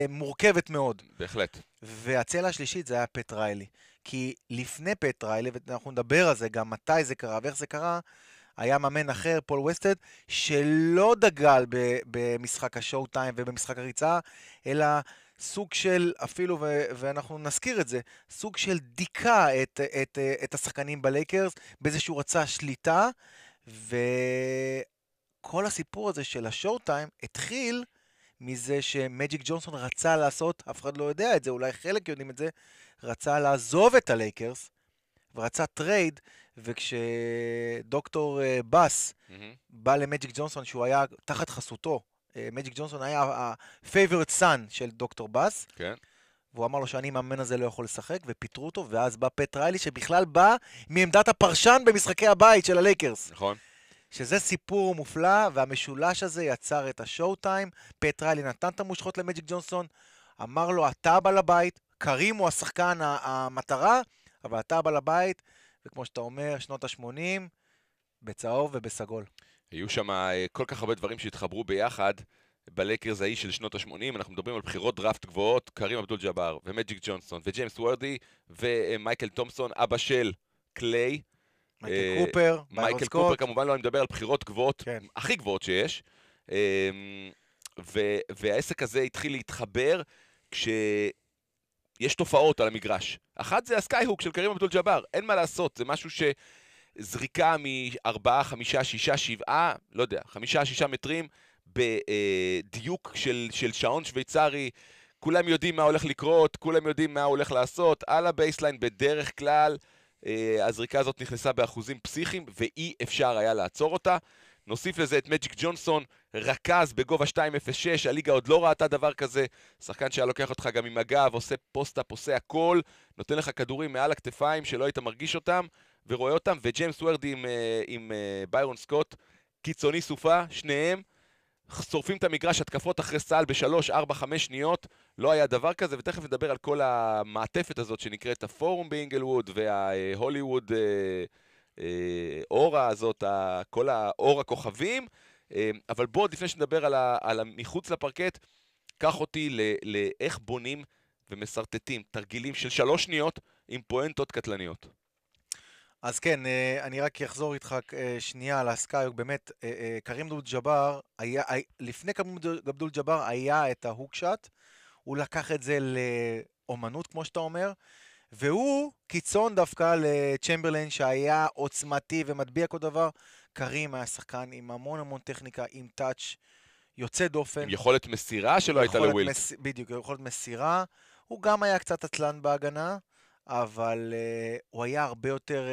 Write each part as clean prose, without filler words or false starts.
מורכבת מאוד. בהחלט. והצלע השלישית זה היה פט ריילי. כי לפני פט ריילי, ואנחנו נדבר על זה גם מתי זה קרה ואיך זה קרה, היה מאמן אחר, פול ווסטד, שלא דגל במשחק השואו טיים ובמשחק הריצה, אלא סוג של, אפילו, ואנחנו נזכיר את זה, סוג של דיכה את השחקנים בלייקרס, באיזה שהוא רצה שליטה, וכל הסיפור הזה של השואו טיים התחיל מזה שמג'יק ג'ונסון רצה לעשות, אף אחד לא יודע את זה, אולי חלק יודעים את זה, רצה לעזוב את הלייקרס, ורצה טרייד, וכשדוקטור בס בא למג'יק ג'ונסון, שהוא היה תחת חסותו, מג'יק ג'ונסון היה ה-favorite son של דוקטור בס, כן. והוא אמר לו שאני מאמן הזה לא יכול לשחק, ופיטרו אותו, ואז בא פט ריילי, שבכלל בא מעמדת הפרשן במשחקי הבית של הלייקרס. נכון. שזה סיפור מופלא, והמשולש הזה יצר את השואו טיים. פט ריילי נתן את המושכות למג'יק ג'ונסון, אמר לו, אתה בעל הבית, קרים הוא השחקן המטרה, אבל אתה בעל הבית, וכמו שאתה אומר, שנות ה-80, בצהוב ובסגול. היו שם כל כך הרבה דברים שהתחברו ביחד, בלייקרס ההיא של שנות ה-80, אנחנו מדברים על בחירות דראפט גבוהות, קרים אבדול ג'אבר, ומג'יק ג'ונסון, וג'יימס וורדי, ומייקל תומפסון, אבא של קליי, מייקל קופר, ביירון מייקל סקוט. קופר, כמובן לא, אני מדבר על בחירות גבוהות, כן. הכי גבוהות שיש, והעסק הזה התחיל להתחבר כשיש תופעות על המגרש. אחת זה הסקייהוק של קרים אבדול ג'אבר, אין מה לעשות, זה משהו שזריקה מ-4, 5, 6, 7, לא יודע, 5, 6 מטרים, בדיוק של שעון שוויצרי, כולם יודעים מה הולך לקרות, כולם יודעים מה הולך לעשות, על הבייסליין בדרך כלל, הזריקה הזאת נכנסה באחוזים פסיכיים, ואי אפשר היה לעצור אותה. נוסיף לזה את מג'יק ג'ונסון, רכז בגובה 2.06, הליגה עוד לא ראתה דבר כזה, שחקן שהיה לוקח אותך גם עם הגב, עושה פוסט-אפ, עושה הכל, נותן לך כדורים מעל הכתפיים שלא היית מרגיש אותם, ורואה אותם, וג'יימס וורדי עם ביירון סקוט, קיצוני סופה, שניהם, שורפים את המגרש התקפות אחרי סל ב3, 4, 5 שניות, לא היה דבר כזה, ותכף נדבר על כל המעטפת הזאת שנקראת הפורום באינגלווד, וההוליווד אורה הזאת, כל האור הכוכבים, אבל בוא, לפני שנדבר על מחוץ לפרקט, קח אותי לאיך בונים ומסרטטים תרגילים של 3 שניות עם פואנטות קטלניות. אז כן, אני רק אחזור איתך שנייה על הסקאיוק, באמת, קרים אבדול ג'אבר, לפני קרים אבדול ג'אבר היה את ההוק שוט, הוא לקח את זה לאומנות, כמו שאתה אומר, והוא קיצון דווקא לצ'מברליין שהיה עוצמתי ומטביע כל דבר. קרים היה שחקן עם המון המון טכניקה, עם טאץ' יוצא דופן. עם יכולת מסירה שלא הייתה לווילט. בדיוק, יכולת מסירה. הוא גם היה קצת עצלן בהגנה, אבל הוא היה הרבה יותר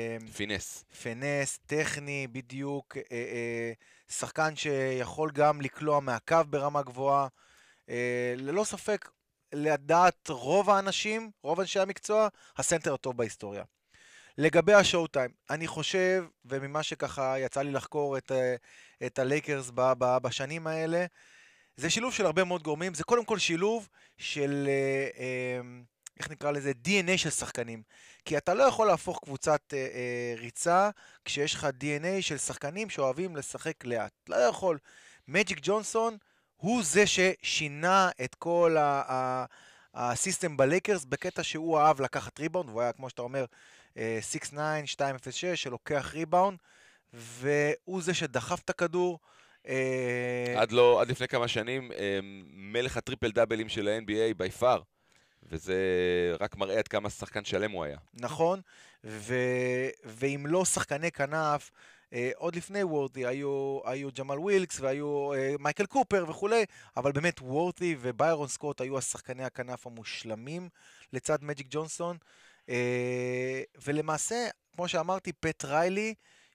פינס, טכני, בדיוק, שחקן שיכול גם לקלוע מהקו ברמה גבוהה, ללא ספק, לדעת רוב האנשים, רוב אנשי המקצוע, הסנטר הטוב בהיסטוריה. לגבי השואו טיים, אני חושב, וממה שככה יצא לי לחקור את הלייקרס בשנים האלה, זה שילוב של הרבה מאוד גורמים, זה קודם כל שילוב של איך נקרא לזה? DNA של שחקנים. כי אתה לא יכול להפוך קבוצת ריצה כשיש לך DNA של שחקנים שאוהבים לשחק לאט. לא יכול. מג'יק ג'ונסון הוא זה ששינה את כל הסיסטם בלייקרס בקטע שהוא אהב לקחת ריבאונד, והוא היה, כמו שאתה אומר, 6'9, 2.06, שלוקח ריבאונד, והוא זה שדחף את הכדור. עד לפני כמה שנים, מלך הטריפל דאבלים של ה-NBA בי פאר. וזה רק מראה עד כמה שחקן שלם הוא היה. נכון, ואם לא שחקני כנף, עוד לפני וורדי היו ג'מאל ווילקס והיו מייקל קופר וכולי, אבל באמת וורדי וביירון סקוט היו השחקני הכנף המושלמים לצד מג'יק ג'ונסון, ולמעשה, כמו שאמרתי, פט ריילי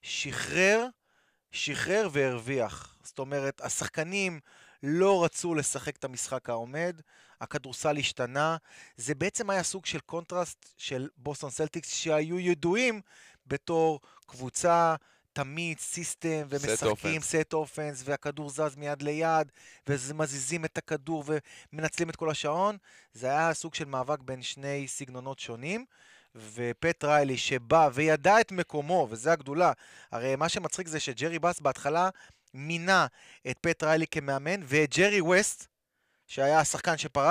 שחרר והרוויח. זאת אומרת, השחקנים לא רצו לשחק את המשחק העומד, הכדורסל השתנה, זה בעצם היה סוג של קונטרסט של בוסטון סלטיקס שהיו ידועים בתור קבוצה, תמיד סיסטם ומשחקים סט אופנס והכדור זז מיד ליד ומזיזים את הכדור ומנצלים את כל השעון. זה היה סוג של מאבק בין שני סגנונות שונים, ופט ריילי שבא וידע את מקומו, וזה הגדולה. הרי מה שמצחיק זה שג'רי בס בהתחלה מינה את פט ריילי כמאמן, ואת ג'רי ווסט שהיה השחקן שפרש